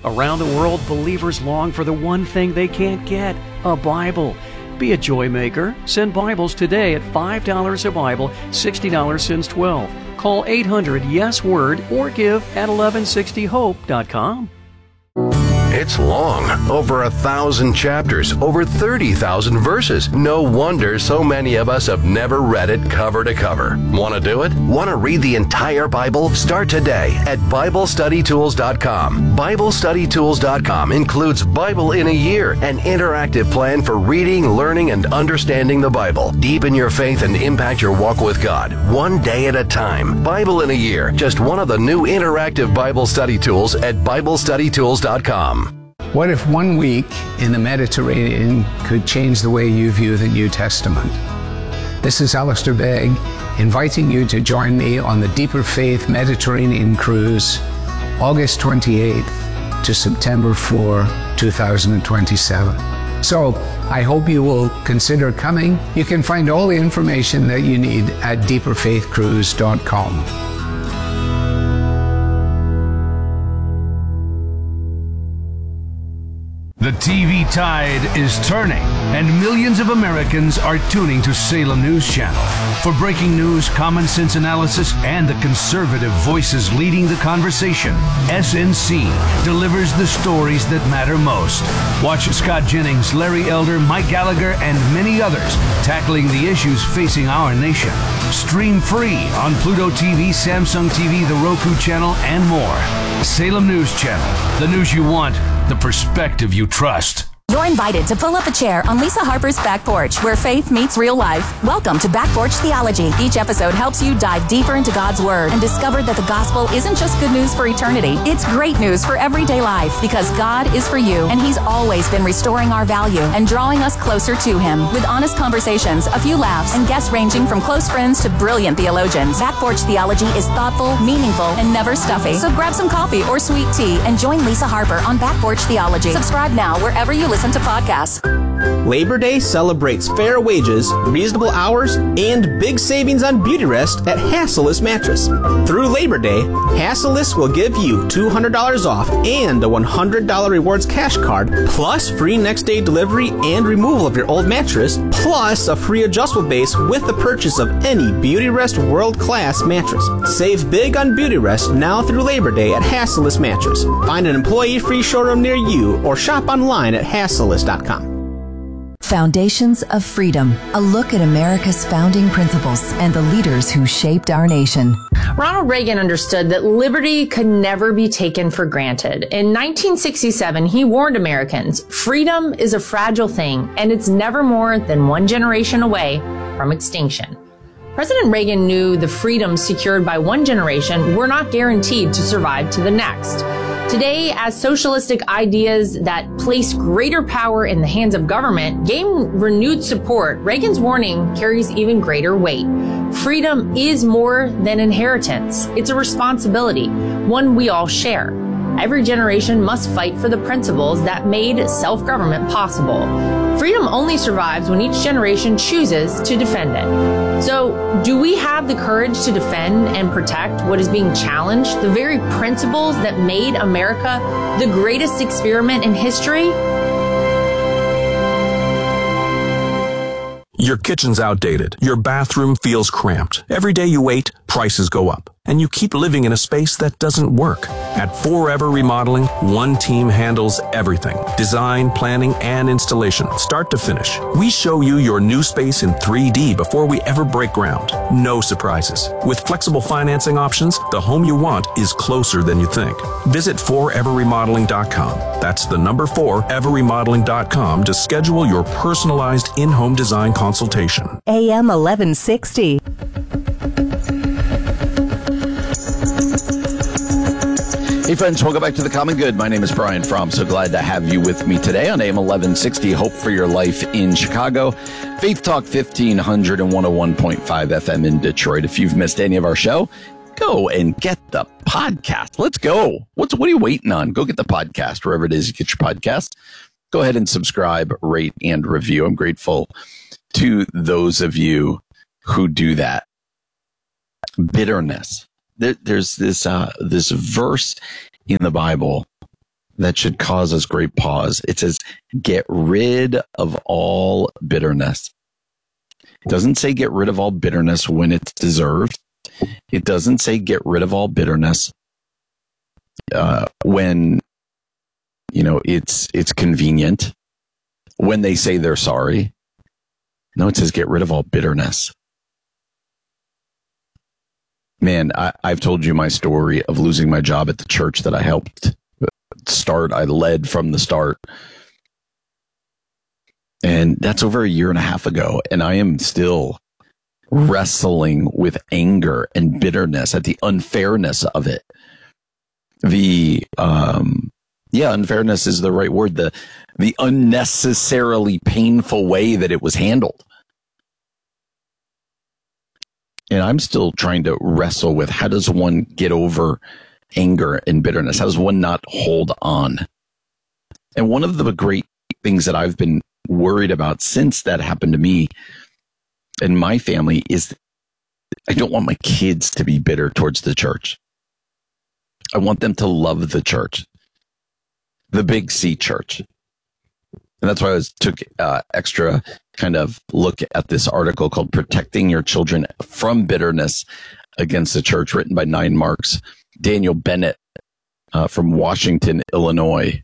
Around the world, believers long for the one thing they can't get, a Bible. Be a joy maker. Send Bibles today at $5 a Bible, $60 since 12. Call 800-YES-WORD or give at 1160hope.com. It's long, over 1,000 chapters, over 30,000 verses. No wonder so many of us have never read it cover to cover. Want to do it? Want to read the entire Bible? Start today at BibleStudyTools.com. BibleStudyTools.com includes Bible in a Year, an interactive plan for reading, learning, and understanding the Bible. Deepen your faith and impact your walk with God, one day at a time. Bible in a Year, just one of the new interactive Bible study tools at BibleStudyTools.com. What if 1 week in the Mediterranean could change the way you view the New Testament? This is Alistair Begg, inviting you to join me on the Deeper Faith Mediterranean Cruise, August 28th to September 4, 2027. So, I hope you will consider coming. You can find all the information that you need at deeperfaithcruise.com. The TV tide is turning, and millions of Americans are tuning to Salem News Channel. For breaking news, common sense analysis, and the conservative voices leading the conversation, SNC delivers the stories that matter most. Watch Scott Jennings, Larry Elder, Mike Gallagher, and many others tackling the issues facing our nation. Stream free on Pluto TV, Samsung TV, the Roku channel, and more. Salem News Channel, the news you want, the perspective you trust. You're invited to pull up a chair on Lisa Harper's Back Porch, where faith meets real life. Welcome to Back Porch Theology. Each episode helps you dive deeper into God's Word and discover that the gospel isn't just good news for eternity. It's great news for everyday life, because God is for you, and He's always been restoring our value and drawing us closer to Him. With honest conversations, a few laughs, and guests ranging from close friends to brilliant theologians, Back Porch Theology is thoughtful, meaningful, and never stuffy. So grab some coffee or sweet tea and join Lisa Harper on Back Porch Theology. Subscribe now wherever you listen to podcasts. Labor Day celebrates fair wages, reasonable hours, and big savings on beauty rest at Hassellus Mattress. Through Labor Day, Hassellus will give you $200 off and a $100 rewards cash card, plus free next day delivery and removal of your old mattress, plus a free adjustable base with the purchase of any Beauty Rest world-class mattress. Save big on beauty rest now through Labor Day at Hassellus Mattress. Find an employee-free showroom near you or shop online at hassellus.com. Foundations of Freedom, a look at America's founding principles and the leaders who shaped our nation. Ronald Reagan understood that liberty could never be taken for granted. In 1967, he warned Americans, freedom is a fragile thing, and it's never more than one generation away from extinction. President Reagan knew the freedoms secured by one generation were not guaranteed to survive to the next. Today, as socialistic ideas that place greater power in the hands of government gain renewed support, Reagan's warning carries even greater weight. Freedom is more than inheritance. It's a responsibility, one we all share. Every generation must fight for the principles that made self-government possible. Freedom only survives when each generation chooses to defend it. So, do we have the courage to defend and protect what is being challenged, the very principles that made America the greatest experiment in history? Your kitchen's outdated. Your bathroom feels cramped. Every day you wait, prices go up. And you keep living in a space that doesn't work. At Forever Remodeling, one team handles everything. Design, planning, and installation, start to finish. We show you your new space in 3D before we ever break ground. No surprises. With flexible financing options, the home you want is closer than you think. Visit foreverremodeling.com. That's the number 4everremodeling.com to schedule your personalized in-home design consultation. AM 1160. Hey friends, welcome back to The Common Good. My name is Brian Fromm. So glad to have you with me today on AM 1160, Hope for Your Life in Chicago, Faith Talk 1500 and 101.5 FM in Detroit. If you've missed any of our show, go and get the podcast. Let's go. What are you waiting on? Go get the podcast wherever it is you get your podcast. Go ahead and subscribe, rate, and review. I'm grateful to those of you who do that. Bitterness. There's this verse in the Bible that should cause us great pause. It says, get rid of all bitterness. It doesn't say get rid of all bitterness when it's deserved. It doesn't say get rid of all bitterness when, it's convenient, when they say they're sorry. No, it says get rid of all bitterness. Man, I've told you my story of losing my job at the church that I helped start. I led from the start. And that's over a year and a half ago. And I am still wrestling with anger and bitterness at the unfairness of it. Unfairness is the right word. The unnecessarily painful way that it was handled. And I'm still trying to wrestle with, how does one get over anger and bitterness? How does one not hold on? And one of the great things that I've been worried about since that happened to me and my family is I don't want my kids to be bitter towards the church. I want them to love the church, the Big C church. And that's why I took extra kind of look at this article called Protecting Your Children from Bitterness Against the Church, written by 9 Marks, Daniel Bennett from Washington, Illinois.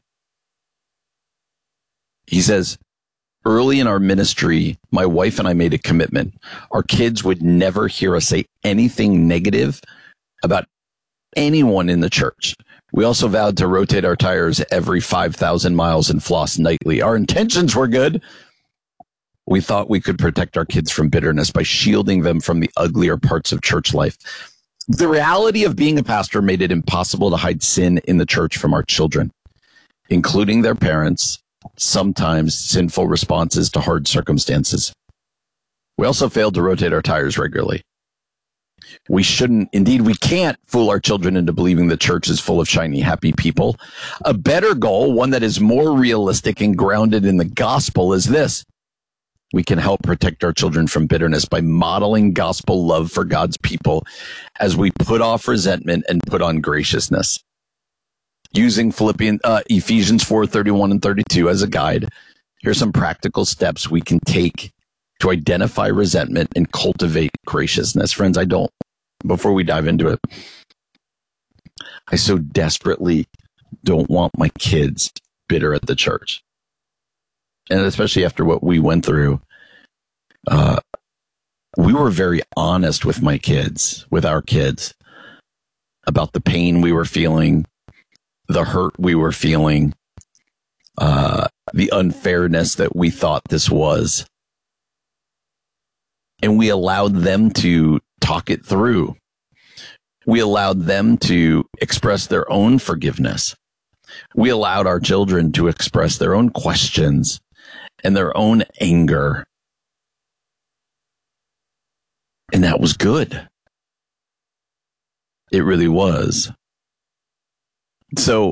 He says, early in our ministry, my wife and I made a commitment. Our kids would never hear us say anything negative about anyone in the church. We also vowed to rotate our tires every 5,000 miles and floss nightly. Our intentions were good. We thought we could protect our kids from bitterness by shielding them from the uglier parts of church life. The reality of being a pastor made it impossible to hide sin in the church from our children, including their parents, sometimes sinful responses to hard circumstances. We also failed to rotate our tires regularly. We shouldn't, indeed, we can't fool our children into believing the church is full of shiny, happy people. A better goal, one that is more realistic and grounded in the gospel, is this. We can help protect our children from bitterness by modeling gospel love for God's people as we put off resentment and put on graciousness. Using Ephesians 4:31 and 32 as a guide, here's some practical steps we can take to identify resentment and cultivate graciousness. Friends, before we dive into it, I so desperately don't want my kids bitter at the church. And especially after what we went through, we were very honest with our kids, about the pain we were feeling, the hurt we were feeling, the unfairness that we thought this was. And we allowed them to talk it through. We allowed them to express their own forgiveness. We allowed our children to express their own questions and their own anger. And that was good. It really was. So,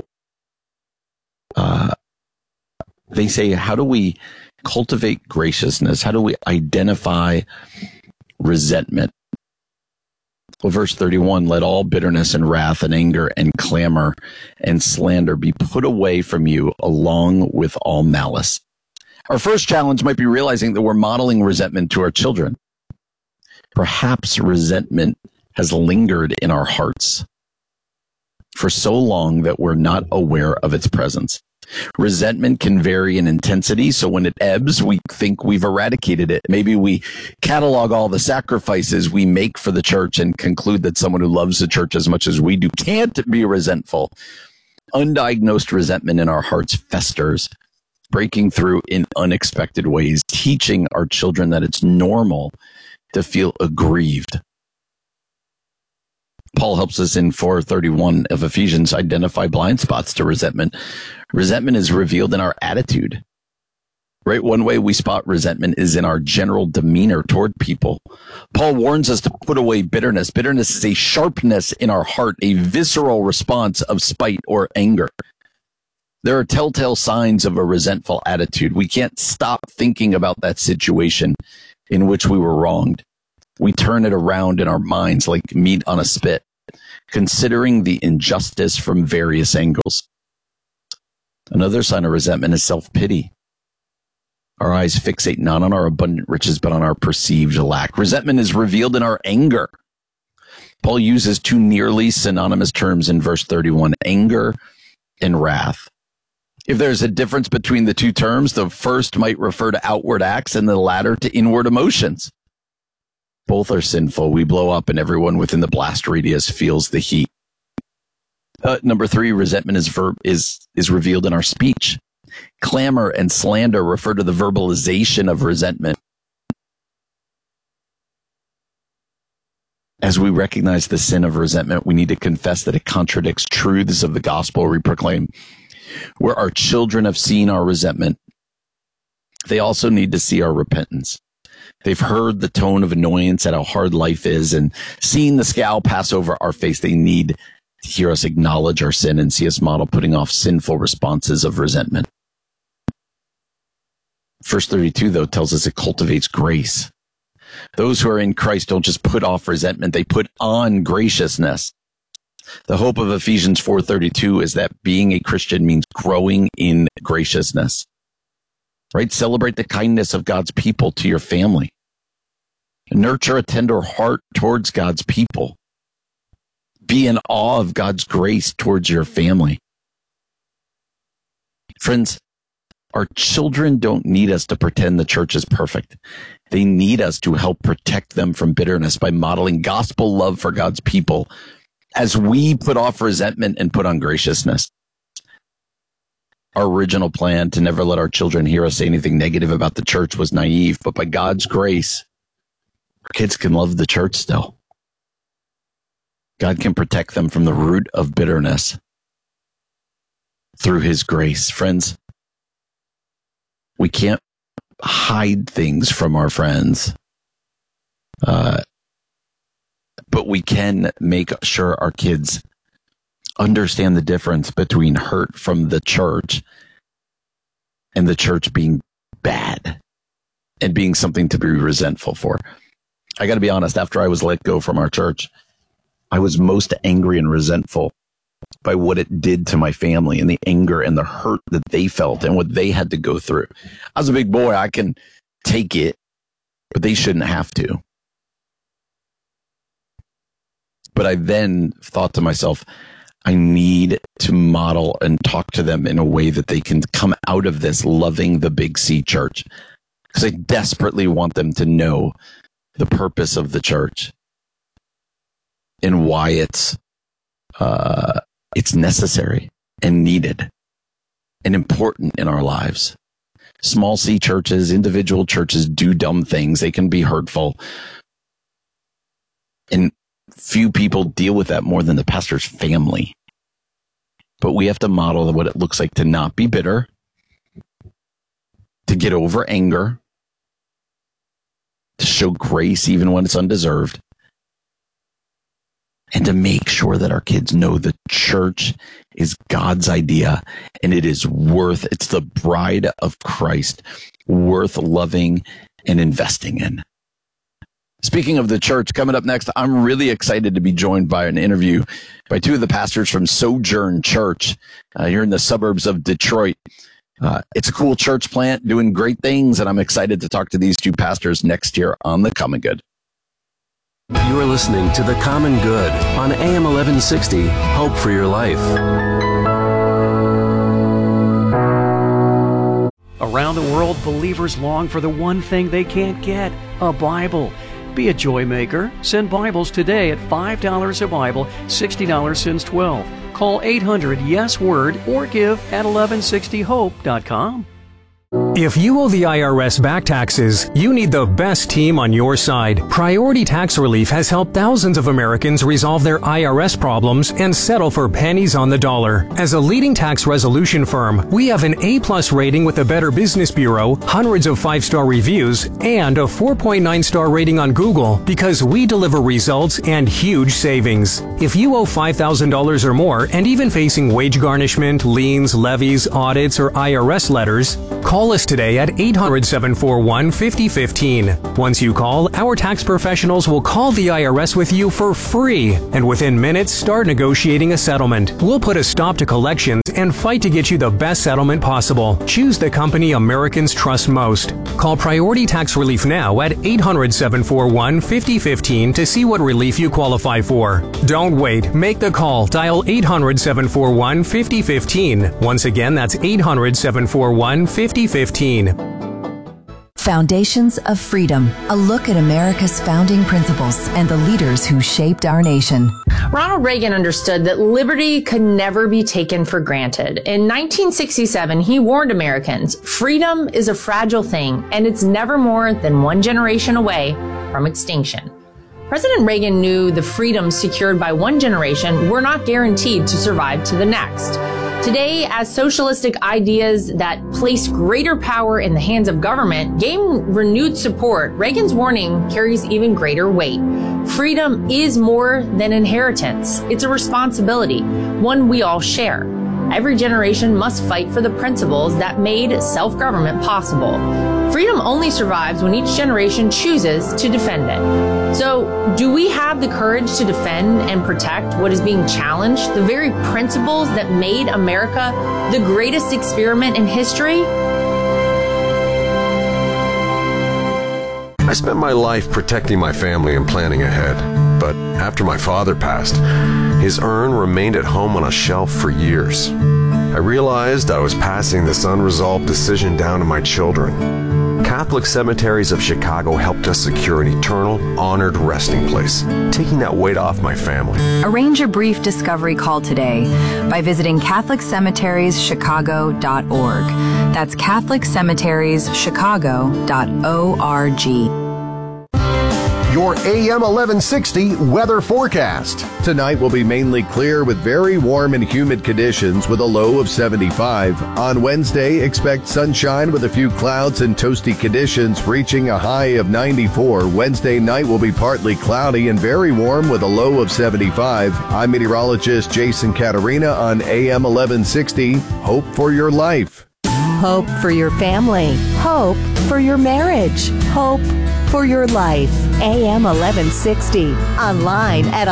they say, how do we cultivate graciousness? How do we identify resentment? Well, verse 31, let all bitterness and wrath and anger and clamor and slander be put away from you along with all malice. Our first challenge might be realizing that we're modeling resentment to our children. Perhaps resentment has lingered in our hearts for so long that we're not aware of its presence. Resentment can vary in intensity, so when it ebbs, we think we've eradicated it. Maybe we catalog all the sacrifices we make for the church and conclude that someone who loves the church as much as we do can't be resentful. Undiagnosed resentment in our hearts festers, breaking through in unexpected ways, teaching our children that it's normal to feel aggrieved. Paul helps us in 4:31 of Ephesians identify blind spots to resentment. Resentment is revealed in our attitude, right? One way we spot resentment is in our general demeanor toward people. Paul warns us to put away bitterness. Bitterness is a sharpness in our heart, a visceral response of spite or anger. There are telltale signs of a resentful attitude. We can't stop thinking about that situation in which we were wronged. We turn it around in our minds like meat on a spit, considering the injustice from various angles. Another sign of resentment is self-pity. Our eyes fixate not on our abundant riches, but on our perceived lack. Resentment is revealed in our anger. Paul uses two nearly synonymous terms in verse 31, anger and wrath. If there's a difference between the two terms, the first might refer to outward acts and the latter to inward emotions. Both are sinful. We blow up and everyone within the blast radius feels the heat. Number 3, resentment is revealed in our speech. Clamor and slander refer to the verbalization of resentment. As we recognize the sin of resentment, we need to confess that it contradicts truths of the gospel we proclaim. Where our children have seen our resentment, they also need to see our repentance. They've heard the tone of annoyance at how hard life is and seen the scowl pass over our face. They need to hear us acknowledge our sin and see us model putting off sinful responses of resentment. Verse 32, though, tells us it cultivates grace. Those who are in Christ don't just put off resentment, they put on graciousness. The hope of Ephesians 4:32 is that being a Christian means growing in graciousness. Right? Celebrate the kindness of God's people to your family. Nurture a tender heart towards God's people. Be in awe of God's grace towards your family. Friends, our children don't need us to pretend the church is perfect. They need us to help protect them from bitterness by modeling gospel love for God's people as we put off resentment and put on graciousness. Our original plan to never let our children hear us say anything negative about the church was naive, but by God's grace, our kids can love the church still. God can protect them from the root of bitterness through his grace. Friends, we can't hide things from our friends, but we can make sure our kids understand the difference between hurt from the church and the church being bad and being something to be resentful for. I got to be honest, after I was let go from our church, I was most angry and resentful by what it did to my family and the anger and the hurt that they felt and what they had to go through. I was a big boy. I can take it, but they shouldn't have to. But I then thought to myself, I need to model and talk to them in a way that they can come out of this loving the Big C church. Because I desperately want them to know the purpose of the church and why it's necessary and needed and important in our lives. Small C churches, individual churches do dumb things. They can be hurtful. And few people deal with that more than the pastor's family. But we have to model what it looks like to not be bitter, to get over anger, to show grace even when it's undeserved, and to make sure that our kids know the church is God's idea and it's the bride of Christ, worth loving and investing in. Speaking of the church, coming up next, I'm really excited to be joined by an interview by two of the pastors from Sojourn Church here in the suburbs of Detroit. It's a cool church plant doing great things, and I'm excited to talk to these two pastors next year on The Common Good. You are listening to The Common Good on AM 1160, Hope for Your Life. Around the world, believers long for the one thing they can't get, a Bible. Be a joy maker. Send Bibles today at $5 a Bible, $60 since 12. Call 800-YES-WORD or give at 1160hope.com. If you owe the IRS back taxes, you need the best team on your side. Priority Tax Relief has helped thousands of Americans resolve their IRS problems and settle for pennies on the dollar. As a leading tax resolution firm, we have an A+ rating with the Better Business Bureau, hundreds of 5-star reviews, and a 4.9-star rating on Google because we deliver results and huge savings. If you owe $5,000 or more and even facing wage garnishment, liens, levies, audits, or IRS letters, call us today at 800-741-5015. Once you call, our tax professionals will call the IRS with you for free, and within minutes start negotiating a settlement. We'll put a stop to collections and fight to get you the best settlement possible. Choose the company Americans trust most. Call Priority Tax Relief now at 800-741-5015 to see what relief you qualify for. Don't wait. Make the call. Dial 800-741-5015. Once again, that's 800-741-5015. Foundations of Freedom, a look at America's founding principles and the leaders who shaped our nation. Ronald Reagan understood that liberty could never be taken for granted. In 1967, he warned Americans, freedom is a fragile thing, and it's never more than one generation away from extinction. President Reagan knew the freedoms secured by one generation were not guaranteed to survive to the next. Today, as socialistic ideas that place greater power in the hands of government gain renewed support, Reagan's warning carries even greater weight. Freedom is more than inheritance. It's a responsibility, one we all share. Every generation must fight for the principles that made self-government possible. Freedom only survives when each generation chooses to defend it. So, do we have the courage to defend and protect what is being challenged, the very principles that made America the greatest experiment in history? I spent my life protecting my family and planning ahead. But after my father passed, his urn remained at home on a shelf for years. I realized I was passing this unresolved decision down to my children. Catholic Cemeteries of Chicago helped us secure an eternal, honored resting place, taking that weight off my family. Arrange a brief discovery call today by visiting CatholicCemetieriesChicago.org. That's CatholicCemetieriesChicago.org. Your AM 1160 weather forecast. Tonight will be mainly clear with very warm and humid conditions with a low of 75. On Wednesday, expect sunshine with a few clouds and toasty conditions reaching a high of 94. Wednesday night will be partly cloudy and very warm with a low of 75. I'm meteorologist Jason Caterina on AM 1160. Hope for your life. Hope for your family. Hope for your marriage. Hope for your life. AM 1160. Online at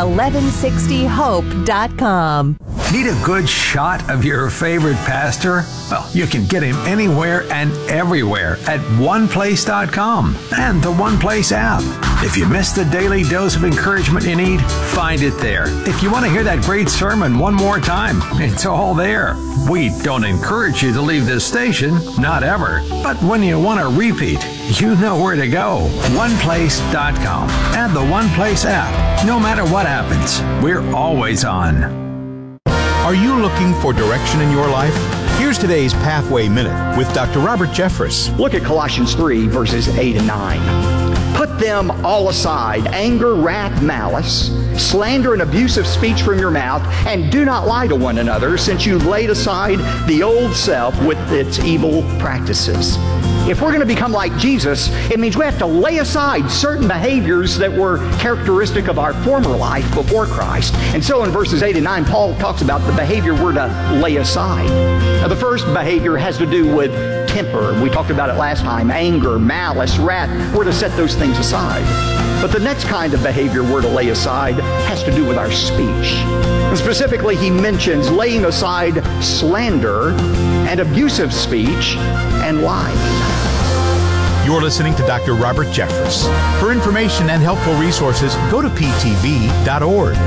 1160hope.com. Need a good shot of your favorite pastor? Well, you can get him anywhere and everywhere at oneplace.com and the One Place app. If you missed the daily dose of encouragement you need, find it there. If you want to hear that great sermon one more time, it's all there. We don't encourage you to leave this station, not ever. But when you want to repeat, you know where to go. oneplace.com and the One Place app. No matter what happens, we're always on. Are you looking for direction in your life? Here's today's Pathway Minute with Dr. Robert Jeffress. Look at Colossians 3, verses 8 and 9. Put them all aside, anger, wrath, malice, slander, and abusive speech from your mouth, and do not lie to one another, since you've laid aside the old self with its evil practices. If we're going to become like Jesus, it means we have to lay aside certain behaviors that were characteristic of our former life before Christ. And so in verses 8 and 9, Paul talks about the behavior we're to lay aside. Now, the first behavior has to do with temper. We talked about it last time. Anger, malice, wrath. We're to set those things aside. But the next kind of behavior we're to lay aside has to do with our speech. And specifically, he mentions laying aside slander and abusive speech and lying. You're listening to Dr. Robert Jeffress. For information and helpful resources, go to ptv.org.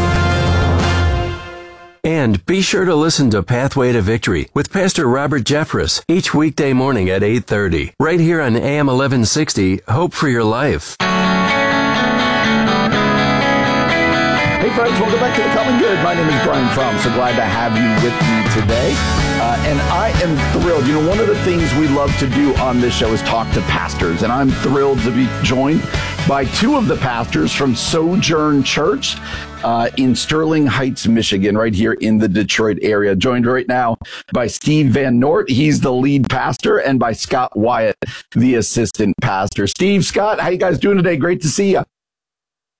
And be sure to listen to Pathway to Victory with Pastor Robert Jeffress each weekday morning at 8:30, right here on AM 1160, Hope for Your Life. Hey friends, welcome back to The Common Good. My name is Brian Fromm. So glad to have you with me today. And I am thrilled. You know, one of the things we love to do on this show is talk to pastors. And I'm thrilled to be joined by two of the pastors from Sojourn Church in Sterling Heights, Michigan, right here in the Detroit area. Joined right now by Steve Van Nort. He's the lead pastor, and by Scott Wyatt, the assistant pastor. Steve, Scott, how you guys doing today? Great to see you.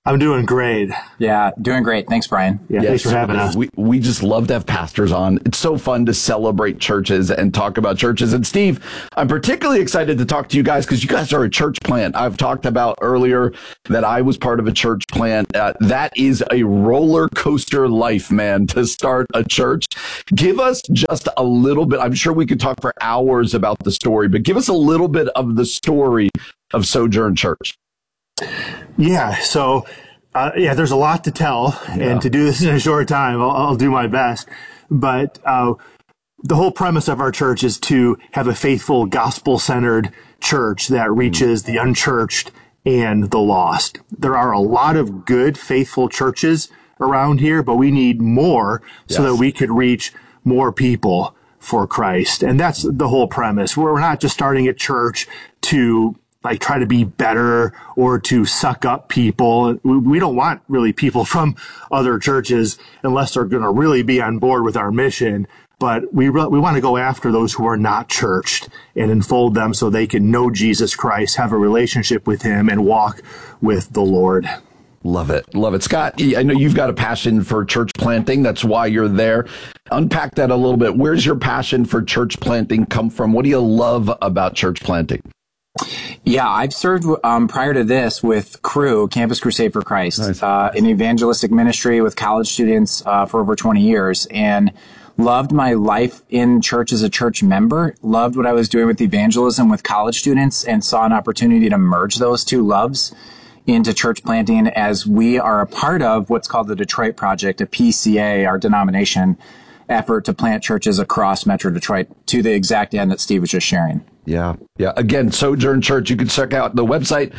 I'm doing great. Yeah, doing great. Thanks, Brian. Yeah, thanks for having us. We just love to have pastors on. It's so fun to celebrate churches and talk about churches. And Steve, I'm particularly excited to talk to you guys because you guys are a church plant. I've talked about earlier that I was part of a church plant. That is a roller coaster life, man, to start a church. Give us just a little bit. I'm sure we could talk for hours about the story, but give us a little bit of the story of Sojourn Church. Yeah. So, there's a lot to tell, and to do this in a short time, I'll do my best. But the whole premise of our church is to have a faithful, gospel-centered church that reaches the unchurched and the lost. There are a lot of good, faithful churches around here, but we need more so that we could reach more people for Christ. And that's the whole premise. We're not just starting a church to try to be better or to suck up people. We don't want really people from other churches unless they're going to really be on board with our mission. But we want to go after those who are not churched and enfold them so they can know Jesus Christ, have a relationship with him, and walk with the Lord. Love it. Love it. Scott, I know you've got a passion for church planting. That's why you're there. Unpack that a little bit. Where's your passion for church planting come from? What do you love about church planting? Yeah, I've served prior to this with Cru, Campus Crusade for Christ, in evangelistic ministry with college students for over 20 years, and loved my life in church as a church member, loved what I was doing with evangelism with college students, and saw an opportunity to merge those two loves into church planting as we are a part of what's called the Detroit Project, a PCA, our denomination effort to plant churches across Metro Detroit to the exact end that Steve was just sharing. Yeah. Again, Sojourn Church, you can check out the website,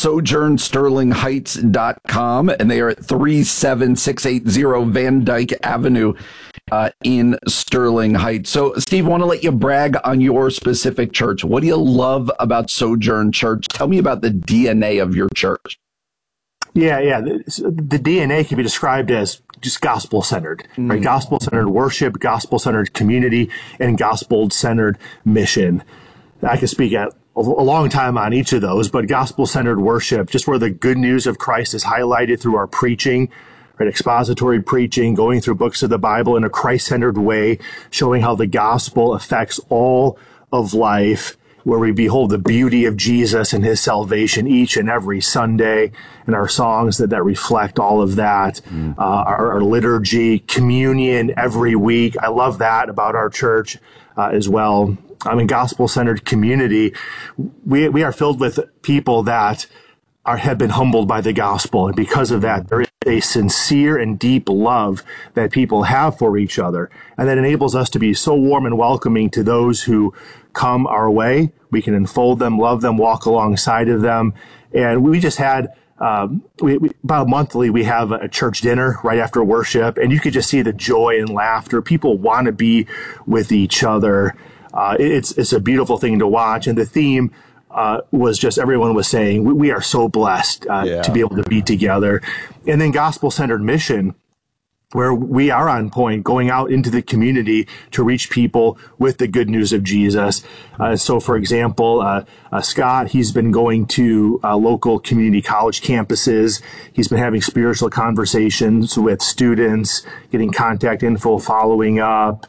sojournsterlingheights.com, and they are at 37680 Van Dyke Avenue in Sterling Heights. So, Steve, I want to let you brag on your specific church. What do you love about Sojourn Church? Tell me about the DNA of your church. Yeah. The DNA can be described as just gospel-centered, right? Gospel-centered worship, gospel-centered community, and gospel-centered mission. I could speak at a long time on each of those, but gospel-centered worship, just where the good news of Christ is highlighted through our preaching, right? Expository preaching, going through books of the Bible in a Christ-centered way, showing how the gospel affects all of life, where we behold the beauty of Jesus and his salvation each and every Sunday, and our songs that reflect all of that, our liturgy, communion every week. I love that about our church as well. I'm in gospel-centered community. We are filled with people that have been humbled by the gospel. And because of that, there is a sincere and deep love that people have for each other. And that enables us to be so warm and welcoming to those who come our way. We can enfold them, love them, walk alongside of them. And we just had, about monthly, we have a church dinner right after worship. And you could just see the joy and laughter. People want to be with each other. It's a beautiful thing to watch. And the theme was just everyone was saying, we are so blessed to be able to be together. And then gospel-centered mission, where we are on point, going out into the community to reach people with the good news of Jesus. So, for example, Scott, he's been going to local community college campuses. He's been having spiritual conversations with students, getting contact info, following up,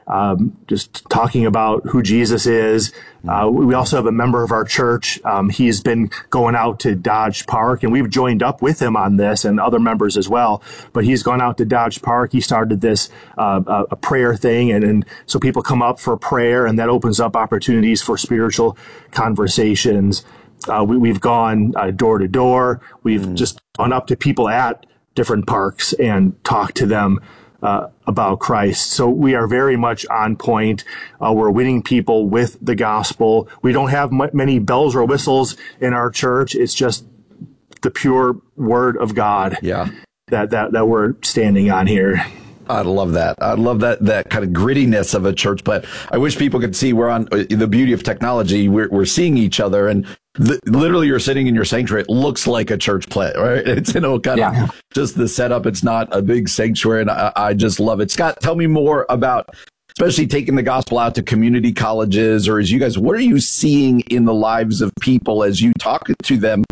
just talking about who Jesus is. We also have a member of our church. He's been going out to Dodge Park, and we've joined up with him on this and other members as well. But he's gone out to Dodge Park. He started this a prayer thing, and so people come up for prayer, and that opens up opportunities for spiritual conversations. We've gone door to door. We've just gone up to people at different parks and talked to them about Christ. So we are very much on point. We're winning people with the gospel. We don't have many bells or whistles in our church. It's just the pure word of God that we're standing on here. I'd love that. I'd love that kind of grittiness of a church. But I wish people could see we're on the beauty of technology. We're seeing each other, and literally you're sitting in your sanctuary. It looks like a church plant, right? It's, kind of just the setup. It's not a big sanctuary, and I just love it. Scott, tell me more about, especially taking the gospel out to community colleges, or as you guys, what are you seeing in the lives of people as you talk to them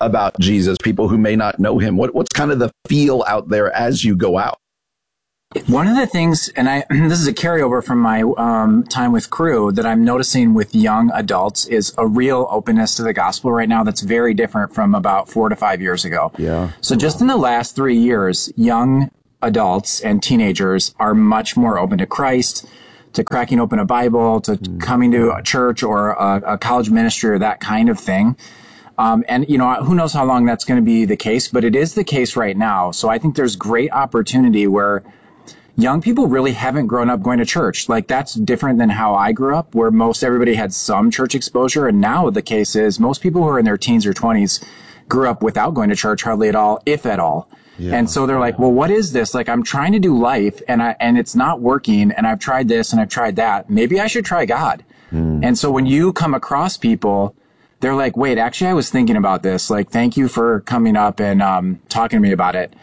about Jesus, people who may not know him? What's kind of the feel out there as you go out? One of the things, and this is a carryover from my time with Cru, that I'm noticing with young adults is a real openness to the gospel right now that's very different from about 4 to 5 years ago. Yeah. So just in the last 3 years, young adults and teenagers are much more open to Christ, to cracking open a Bible, to coming to a church or a college ministry or that kind of thing. And, who knows how long that's going to be the case, but it is the case right now. So I think there's great opportunity where young people really haven't grown up going to church. Like, that's different than how I grew up, where most everybody had some church exposure. And now the case is most people who are in their teens or 20s grew up without going to church hardly at all, if at all. Yeah. And so they're like, well, what is this? Like, I'm trying to do life and it's not working. And I've tried this and I've tried that. Maybe I should try God. And so when you come across people, they're like, wait, actually, I was thinking about this. Like, thank you for coming up and talking to me about it.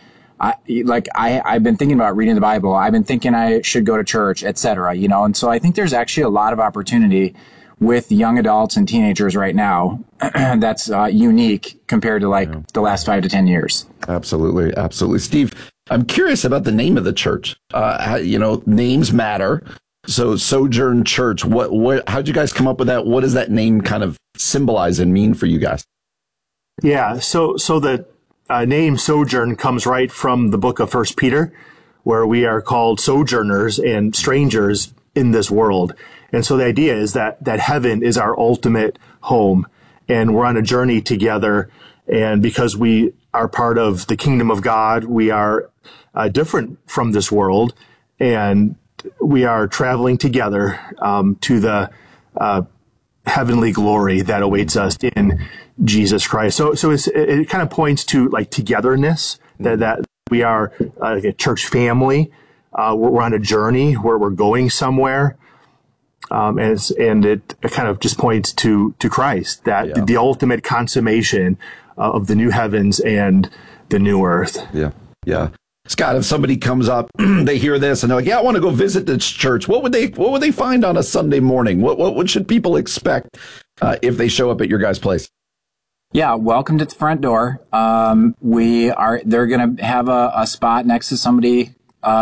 I've been thinking about reading the Bible. I've been thinking I should go to church, et cetera, And so I think there's actually a lot of opportunity with young adults and teenagers right now that's unique compared to the last 5 to 10 years. Absolutely. Absolutely. Steve, I'm curious about the name of the church. Names matter. So Sojourn Church, how'd you guys come up with that? What does that name kind of symbolize and mean for you guys? Yeah. So the name Sojourn comes right from the book of 1 Peter, where we are called sojourners and strangers in this world. And so the idea is that heaven is our ultimate home, and we're on a journey together. And because we are part of the kingdom of God, we are different from this world, and we are traveling together to the heavenly glory that awaits us in Jesus Christ. So it kind of points to like togetherness, that we are like a church family. We're on a journey where we're going somewhere. And it kind of just points to Christ, that the ultimate consummation of the new heavens and the new earth. Yeah. Yeah. Scott, if somebody comes up, they hear this and they're like, yeah, I want to go visit this church. What would they find on a Sunday morning? What should people expect if they show up at your guys' place? Yeah, welcome to the front door. They're going to have a spot next to somebody,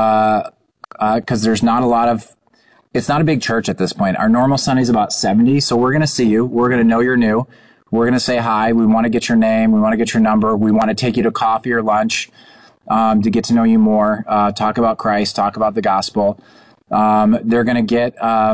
cause there's not a lot of, it's not a big church at this point. Our normal Sunday's about 70. So we're going to see you. We're going to know you're new. We're going to say hi. We want to get your name. We want to get your number. We want to take you to coffee or lunch, to get to know you more, talk about Christ, talk about the gospel. They're going to get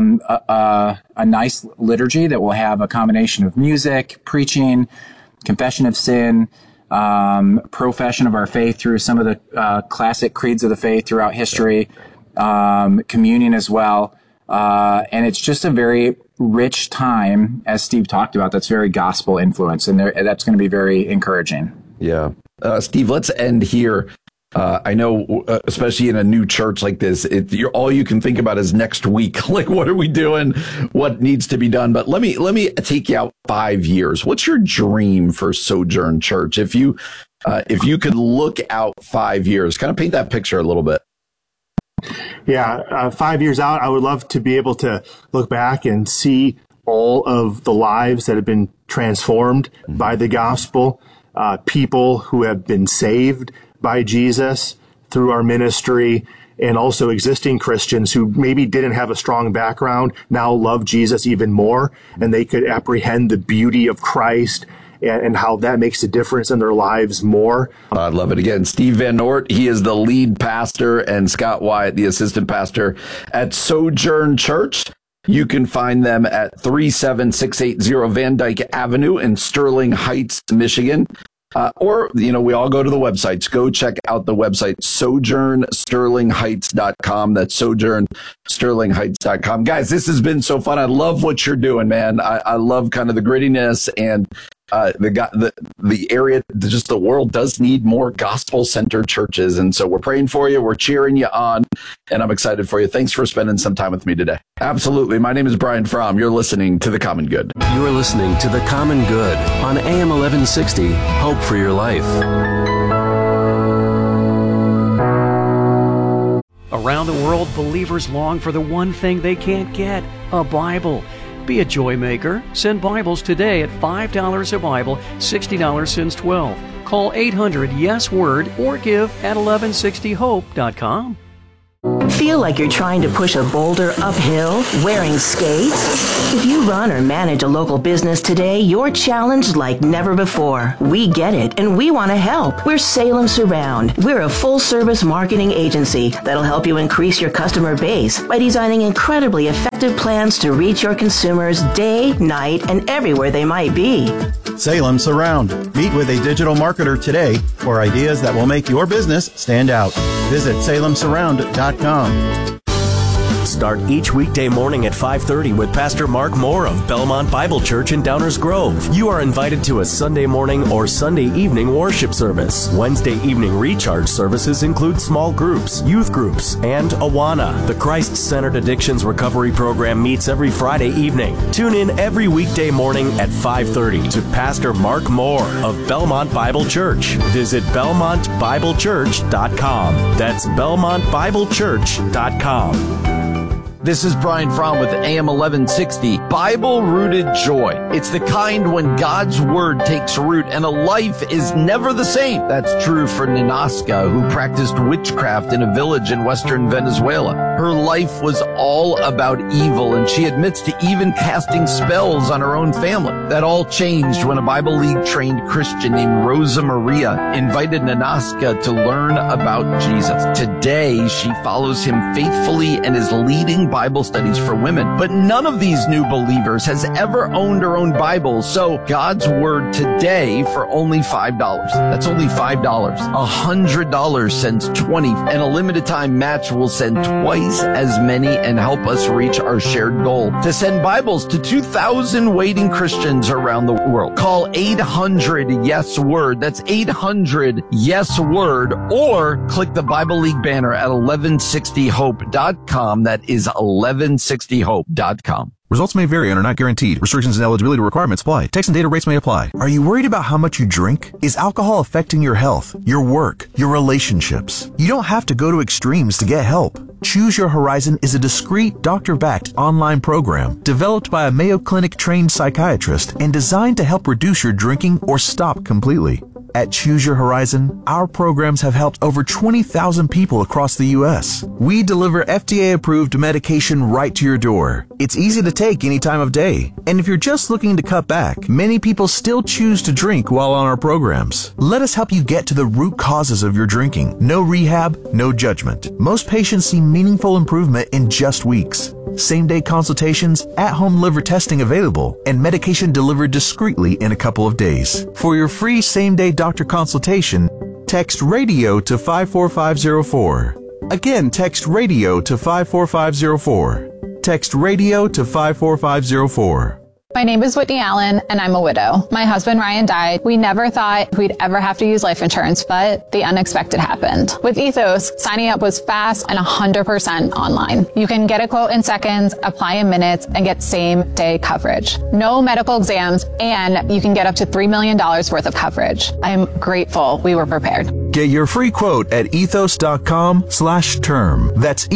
a nice liturgy that will have a combination of music, preaching, confession of sin, profession of our faith through some of the classic creeds of the faith throughout history, communion as well. And it's just a very rich time, as Steve talked about, that's very gospel influence, and that's going to be very encouraging. Yeah. Steve, let's end here. I know, especially in a new church like this, all you can think about is next week. Like, what are we doing? What needs to be done? But let me take you out 5 years. What's your dream for Sojourn Church? If you could look out 5 years, kind of paint that picture a little bit. Yeah, 5 years out, I would love to be able to look back and see all of the lives that have been transformed by the gospel, people who have been saved by Jesus through our ministry, and also existing Christians who maybe didn't have a strong background now love Jesus even more, and they could apprehend the beauty of Christ and how that makes a difference in their lives more. I love it. Again, Steve Van Noort, he is the lead pastor, and Scott Wyatt, the assistant pastor at Sojourn Church. You can find them at 37680 Van Dyke Avenue in Sterling Heights, Michigan. Or, we all go to the websites. Go check out the website, sojournsterlingheights.com. That's sojournsterlingheights.com. Guys, this has been so fun. I love what you're doing, man. I love kind of the grittiness and the area, just the world does need more gospel-centered churches. And so we're praying for you. We're cheering you on. And I'm excited for you. Thanks for spending some time with me today. Absolutely. My name is Brian Fromm. You're listening to The Common Good. You're listening to The Common Good on AM 1160. Hope for your life. Around the world, believers long for the one thing they can't get, a Bible. Be a joy maker. Send Bibles today at $5 a Bible, $60 since 12. Call 800-YES-WORD or give at 1160hope.com. Feel like you're trying to push a boulder uphill wearing skates? If you run or manage a local business today, you're challenged like never before. We get it, and we want to help. We're Salem Surround. We're a full-service marketing agency that'll help you increase your customer base by designing incredibly effective plans to reach your consumers day, night, and everywhere they might be. Salem Surround. Meet with a digital marketer today for ideas that will make your business stand out. Visit salemsurround.com. Start each weekday morning at 5:30 with Pastor Mark Moore of Belmont Bible Church in Downers Grove. You are invited to a Sunday morning or Sunday evening worship service. Wednesday evening recharge services include small groups, youth groups, and Awana. The Christ-Centered Addictions Recovery Program meets every Friday evening. Tune in every weekday morning at 5:30 to Pastor Mark Moore of Belmont Bible Church. Visit BelmontBibleChurch.com. That's BelmontBibleChurch.com. This is Brian Fromm with AM 1160, Bible-rooted joy. It's the kind when God's word takes root and a life is never the same. That's true for Ninaska, who practiced witchcraft in a village in western Venezuela. Her life was all about evil, and she admits to even casting spells on her own family. That all changed when a Bible League-trained Christian named Rosa Maria invited Ninaska to learn about Jesus. Today, she follows him faithfully and is leading Bible studies for women. But none of these new believers has ever owned her own Bible. So God's word today for only $5. That's only $5. $100 sends 20, and a limited time match will send twice as many and help us reach our shared goal to send Bibles to 2,000 waiting Christians around the world. Call 800-YES-WORD. That's 800-YES-WORD, or click the Bible League banner at 1160hope.com. That is 1160hope.com. Results may vary and are not guaranteed. Restrictions and eligibility requirements apply. Text and data rates may apply. Are you worried about how much you drink? Is alcohol affecting your health, your work, your relationships? You don't have to go to extremes to get help. Choose Your Horizon is a discreet, doctor-backed online program developed by a Mayo Clinic-trained psychiatrist and designed to help reduce your drinking or stop completely. At Choose Your Horizon, our programs have helped over 20,000 people across the U.S. We deliver FDA-approved medication right to your door. It's easy to take any time of day. And if you're just looking to cut back, many people still choose to drink while on our programs. Let us help you get to the root causes of your drinking. No rehab, no judgment. Most patients see meaningful improvement in just weeks. Same-day consultations, at-home liver testing available, and medication delivered discreetly in a couple of days. For your free same-day doctor consultation, text RADIO to 54504. Again, text RADIO to 54504. Text RADIO to 54504. My name is Whitney Allen, and I'm a widow. My husband, Ryan, died. We never thought we'd ever have to use life insurance, but the unexpected happened. With Ethos, signing up was fast and 100% online. You can get a quote in seconds, apply in minutes, and get same-day coverage. No medical exams, and you can get up to $3 million worth of coverage. I'm grateful we were prepared. Get your free quote at ethos.com/term. That's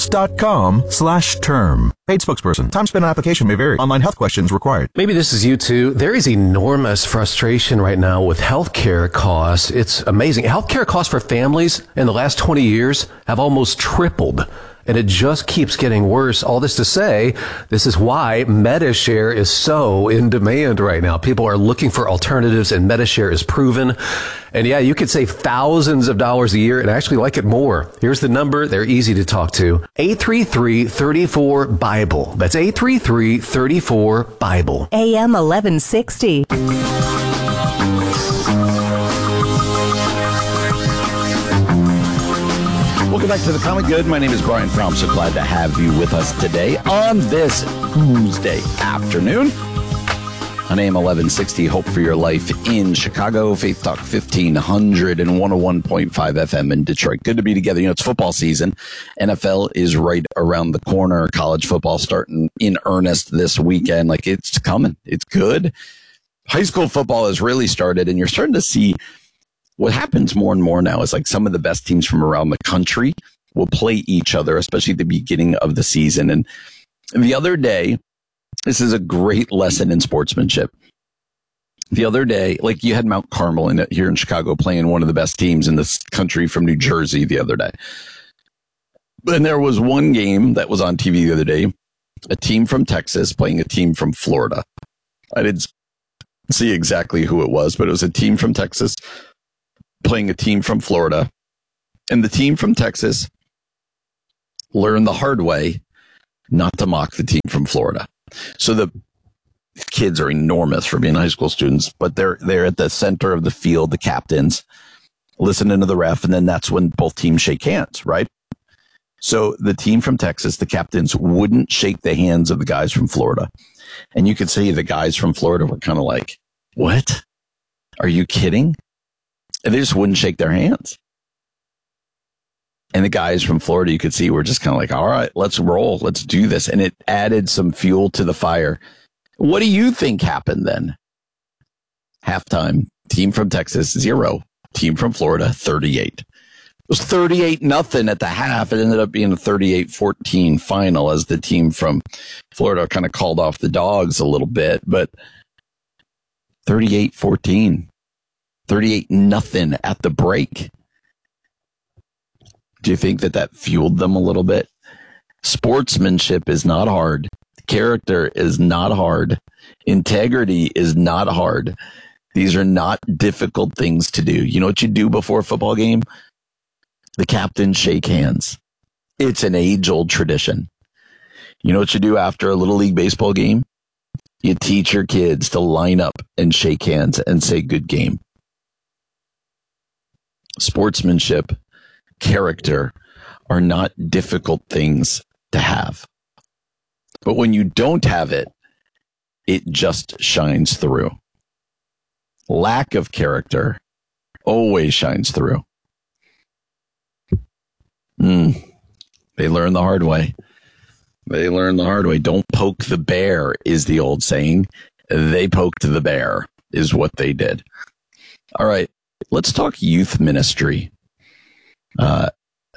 ethos.com/term. Paid spokesperson. Time spent on application may vary. Online health questions required. Maybe this is you too. There is enormous frustration right now with healthcare costs. It's amazing. Healthcare costs for families in the last 20 years have almost tripled. And it just keeps getting worse. All this to say, this is why Medi-Share is so in demand right now. People are looking for alternatives, and Medi-Share is proven. And yeah, you could save thousands of dollars a year and actually like it more. Here's the number. They're easy to talk to. 833-34-BIBLE. That's 833-34-BIBLE. AM 1160. Welcome back to the Common Good. My name is Brian Fromm. So glad to have you with us today on this Tuesday afternoon on AM 1160. Hope for Your Life in Chicago. Faith Talk 1500 and 101.5 FM in Detroit. Good to be together. You know, it's football season. NFL is right around the corner. College football starting in earnest this weekend. Like, it's coming. It's good. High school football has really started, and you're starting to see what happens more and more now is like some of the best teams from around the country will play each other, especially at the beginning of the season. And the other day, This is a great lesson in sportsmanship. The other day, like you had Mount Carmel here in Chicago playing one of the best teams in this country from New Jersey the other day. And there was one game that was on TV the other day, a team from Texas playing a team from Florida. I didn't see exactly who it was, but it was a team from Texas playing a team from Florida. And the team from Texas learned the hard way not to mock the team from Florida. So the kids are enormous for being high school students, but they're at the center of the field, the captains, listening to the ref, and then that's when both teams shake hands, right? So the team from Texas, the captains, wouldn't shake the hands of the guys from Florida. And you could see the guys from Florida were kind of like, what? Are you kidding? And they just wouldn't shake their hands. And the guys from Florida, you could see, were just kind of like, all right, let's roll. Let's do this. And it added some fuel to the fire. What do you think happened then? Halftime, team from Texas, 0. Team from Florida, 38. It was 38-0 at the half. It ended up being a 38-14 final as the team from Florida kind of called off the dogs a little bit. But 38-14, 38-0 at the break. Do you think that fueled them a little bit? Sportsmanship is not hard. Character is not hard. Integrity is not hard. These are not difficult things to do. You know what you do before a football game? The captains shake hands. It's an age-old tradition. You know what you do after a Little League baseball game? You teach your kids to line up and shake hands and say good game. Sportsmanship, character are not difficult things to have. But when you don't have it, it just shines through. Lack of character always shines through. They learn the hard way. They learn the hard way. Don't poke the bear is the old saying. They poked the bear is what they did. All right, let's talk youth ministry. A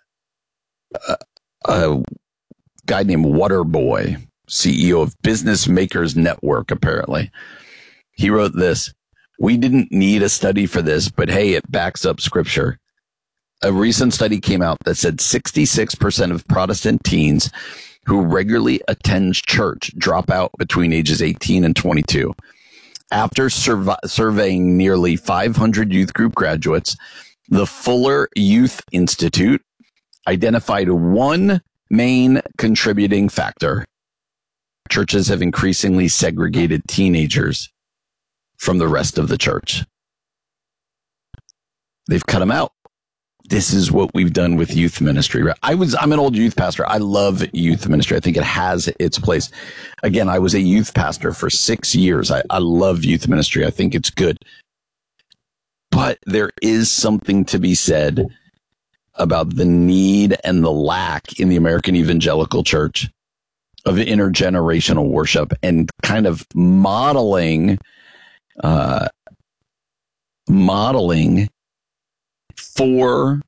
guy named Waterboy, CEO of Business Makers Network, apparently. He wrote this. We didn't need a study for this, but hey, it backs up scripture. A recent study came out that said 66% of Protestant teens who regularly attend church drop out between ages 18 and 22. After surveying nearly 500 youth group graduates, the Fuller Youth Institute identified one main contributing factor. Churches have increasingly segregated teenagers from the rest of the church. They've cut them out. This is what we've done with youth ministry. I'm an old youth pastor. I love youth ministry. I think it has its place. Again, I was a youth pastor for 6 years. I love youth ministry. I think it's good. But there is something to be said about the need and the lack in the American evangelical church of intergenerational worship and kind of modeling for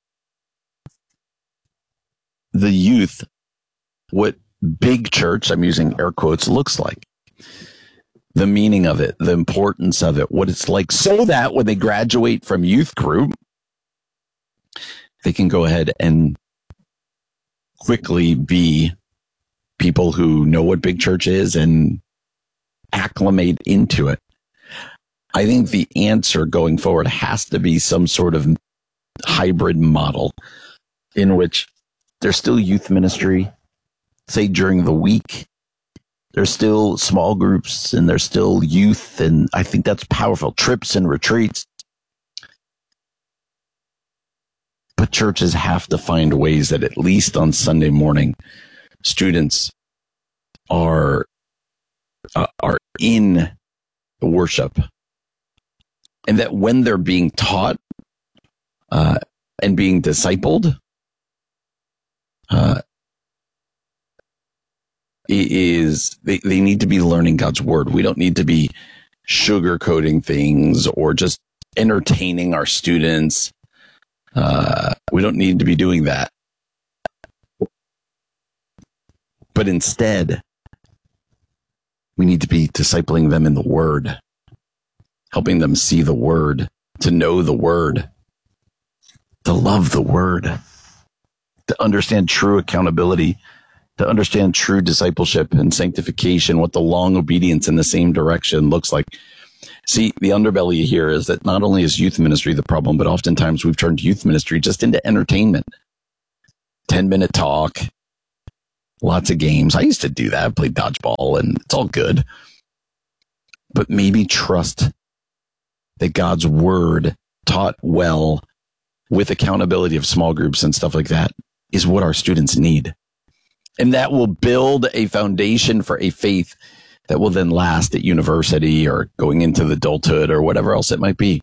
the youth what big church, I'm using air quotes, looks like. The meaning of it, the importance of it, what it's like, so that when they graduate from youth group, they can go ahead and quickly be people who know what big church is and acclimate into it. I think the answer going forward has to be some sort of hybrid model in which there's still youth ministry, say during the week. There's still small groups and there's still youth, and I think that's powerful. Trips and retreats. But churches have to find ways that at least on Sunday morning, students are in worship. And that when they're being taught and being discipled, they need to be learning God's word. We don't need to be sugarcoating things or just entertaining our students. We don't need to be doing that. But instead, We need to be discipling them in the Word, helping them see the Word, to know the Word, to love the Word, to understand true accountability, to understand true discipleship and sanctification, what the long obedience in the same direction looks like. See, the underbelly here is that not only is youth ministry the problem, but oftentimes we've turned youth ministry just into entertainment. 10-minute talk, lots of games. I used to do that, play dodgeball, and it's all good. But maybe trust that God's Word taught well with accountability of small groups and stuff like that is what our students need. And that will build a foundation for a faith that will then last at university or going into the adulthood or whatever else it might be.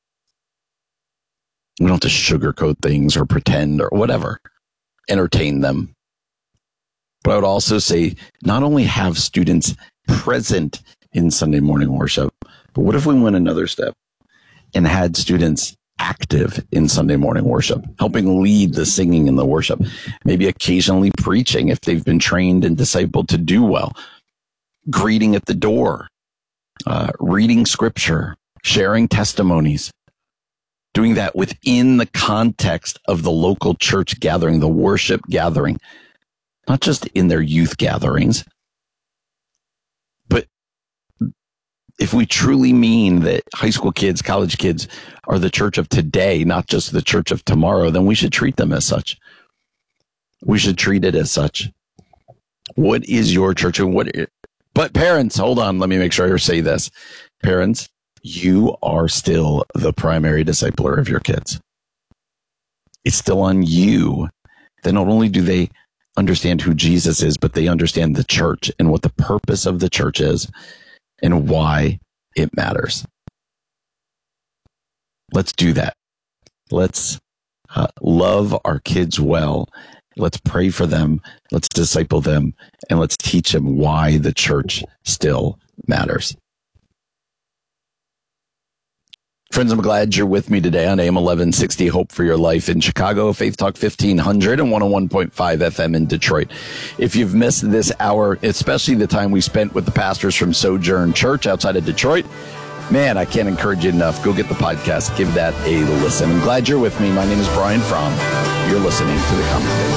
We don't have to sugarcoat things or pretend or whatever. Entertain them. But I would also say not only have students present in Sunday morning worship, but what if we went another step and had students active in Sunday morning worship, helping lead the singing and the worship, maybe occasionally preaching if they've been trained and discipled to do well, greeting at the door, reading scripture, sharing testimonies, doing that within the context of the local church gathering, the worship gathering, not just in their youth gatherings, but if we truly mean that high school kids, college kids are the church of today, not just the church of tomorrow, then we should treat them as such. We should treat it as such. What is your church? But parents, hold on. Let me make sure I say this. Parents, you are still the primary discipler of your kids. It's still on you that not only do they understand who Jesus is, but they understand the church and what the purpose of the church is and why it matters. Let's do that. Let's love our kids well. Let's pray for them. Let's disciple them. And let's teach them why the church still matters. Friends, I'm glad you're with me today on AM 1160, Hope for Your Life in Chicago, Faith Talk 1500 and 101.5 FM in Detroit. If you've missed this hour, especially the time we spent with the pastors from Sojourn Church outside of Detroit, man, I can't encourage you enough. Go get the podcast. Give that a listen. I'm glad you're with me. My name is Brian Fromm. You're listening to The Common Good.